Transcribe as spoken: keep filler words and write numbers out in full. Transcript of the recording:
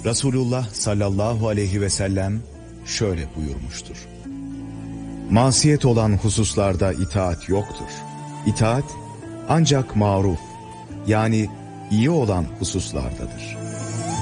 Resulullah sallallahu aleyhi ve sellem şöyle buyurmuştur: masiyet olan hususlarda itaat yoktur. İtaat ancak maruf, yani iyi olan hususlardadır.